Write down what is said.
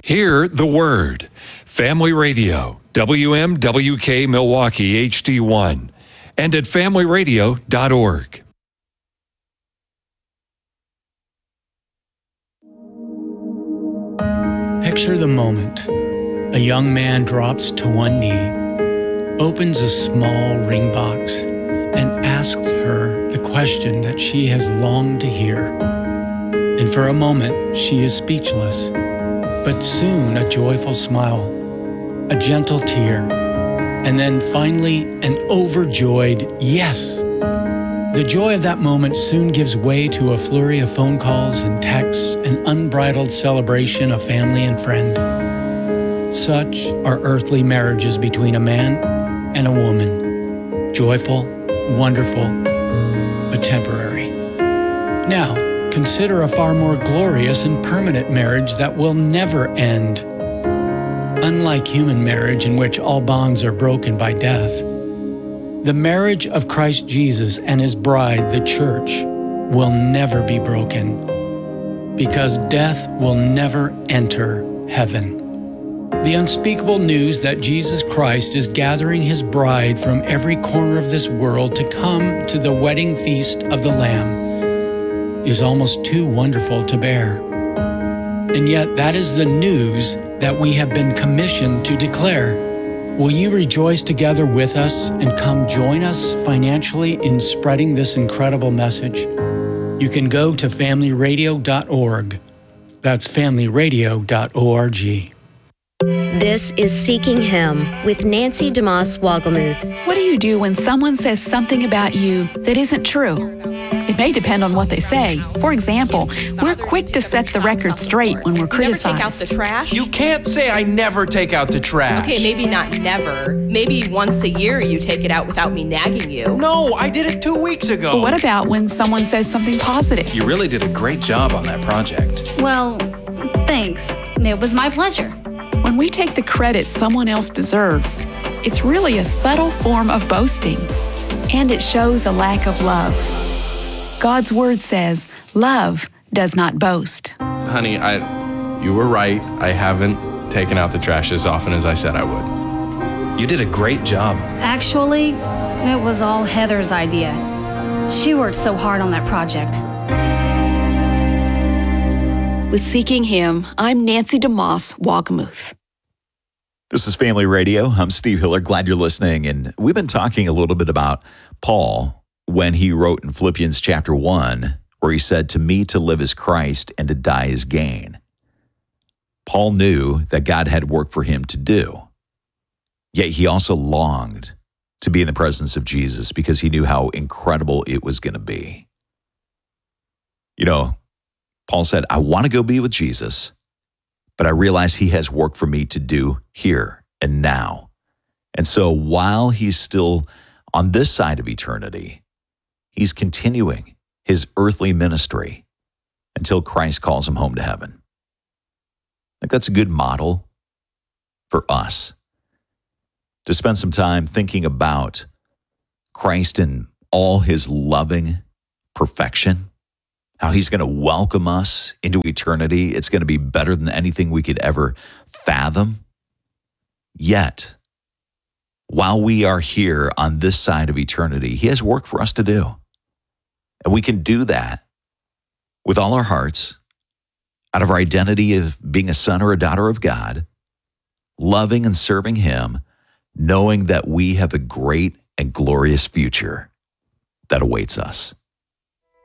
Hear the word. Family Radio, WMWK Milwaukee HD1, and at familyradio.org. Picture the moment. A young man drops to one knee, opens a small ring box, and asks her the question that she has longed to hear. And for a moment, she is speechless. But soon a joyful smile, a gentle tear, and then finally an overjoyed yes. The joy of that moment soon gives way to a flurry of phone calls and texts, an unbridled celebration of family and friend. Such are earthly marriages between a man and a woman. Joyful, wonderful, but temporary. Now, consider a far more glorious and permanent marriage that will never end. Unlike human marriage, in which all bonds are broken by death, the marriage of Christ Jesus and His bride, the church, will never be broken, because death will never enter heaven. The unspeakable news that Jesus Christ is gathering His bride from every corner of this world to come to the wedding feast of the Lamb is almost too wonderful to bear. And yet that is the news that we have been commissioned to declare. Will you rejoice together with us and come join us financially in spreading this incredible message? You can go to familyradio.org. That's familyradio.org. This is Seeking Him with Nancy DeMoss Wogelmuth. What do you do when someone says something about you that isn't true? It may depend on what they say. For example, we're quick to set the record straight when we're criticized. Never take out the trash? You can't say I never take out the trash. Okay, maybe not never. Maybe once a year you take it out without me nagging you. No, I did it 2 weeks ago. But what about when someone says something positive? You really did a great job on that project. Well, thanks. It was my pleasure. When we take the credit someone else deserves, it's really a subtle form of boasting, and it shows a lack of love. God's word says, love does not boast. Honey, you were right. I haven't taken out the trash as often as I said I would. You did a great job. Actually, it was all Heather's idea. She worked so hard on that project. With Seeking Him, I'm Nancy DeMoss Wogelmuth. This is Family Radio. I'm Steve Hiller. Glad you're listening. And we've been talking a little bit about Paul when he wrote in Philippians chapter 1, where he said, "To me to live is Christ and to die is gain." Paul knew that God had work for him to do. Yet he also longed to be in the presence of Jesus because he knew how incredible it was going to be. You know, Paul said, I want to go be with Jesus, but I realize He has work for me to do here and now. And so while he's still on this side of eternity, he's continuing his earthly ministry until Christ calls him home to heaven. I think that's a good model for us to spend some time thinking about Christ in all His loving perfection, how He's going to welcome us into eternity. It's going to be better than anything we could ever fathom. Yet, while we are here on this side of eternity, He has work for us to do. And we can do that with all our hearts, out of our identity of being a son or a daughter of God, loving and serving Him, knowing that we have a great and glorious future that awaits us.